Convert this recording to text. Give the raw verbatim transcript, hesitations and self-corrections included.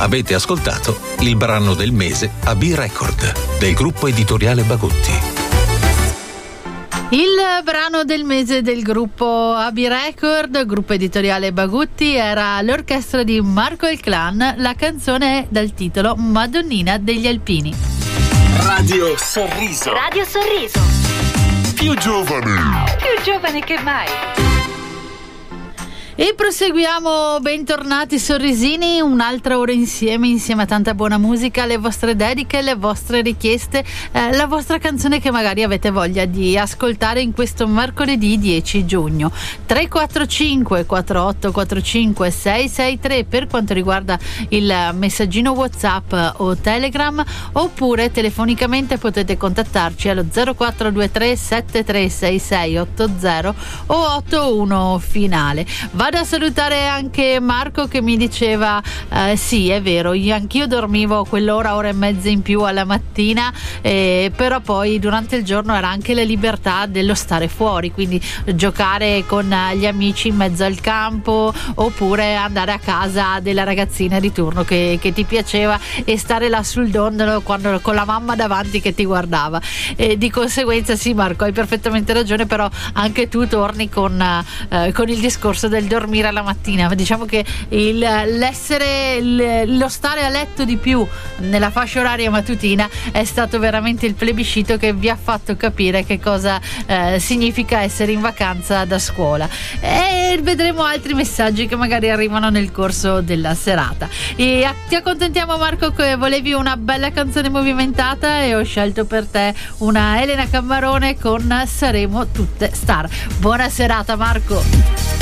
Avete ascoltato il brano del mese a B-Record del gruppo editoriale Bagutti. Il brano del mese del gruppo A B Record, gruppo editoriale Bagutti, era l'orchestra di Marco il Clan. La canzone è dal titolo Madonnina degli Alpini. Radio Sorriso. Radio Sorriso. Più giovane. Più giovane che mai. E proseguiamo, bentornati sorrisini, un'altra ora insieme, insieme a tanta buona musica, le vostre dediche, le vostre richieste, eh, la vostra canzone che magari avete voglia di ascoltare in questo mercoledì dieci giugno. tre quattro cinque quattro otto quattro cinque sei sei tre per quanto riguarda il messaggino WhatsApp o Telegram, oppure telefonicamente potete contattarci allo zero quattro due tre sette tre sei sei otto zero o otto uno finale. Vado a salutare anche Marco che mi diceva eh, sì, è vero, io anch'io dormivo quell'ora, ora e mezza in più alla mattina, eh, però poi durante il giorno era anche la libertà dello stare fuori, quindi giocare con gli amici in mezzo al campo, oppure andare a casa della ragazzina di turno che, che ti piaceva e stare là sul dondolo quando, con la mamma davanti che ti guardava. E di conseguenza sì, Marco, hai perfettamente ragione, però anche tu torni con, eh, con il discorso del dormire alla mattina. Diciamo che il, l'essere il, lo stare a letto di più nella fascia oraria mattutina è stato veramente il plebiscito che vi ha fatto capire che cosa eh, significa essere in vacanza da scuola. E vedremo altri messaggi che magari arrivano nel corso della serata. E a, ti accontentiamo, Marco, che volevi una bella canzone movimentata e ho scelto per te una Elena Cammarone con Saremo tutte star. Buona serata, Marco.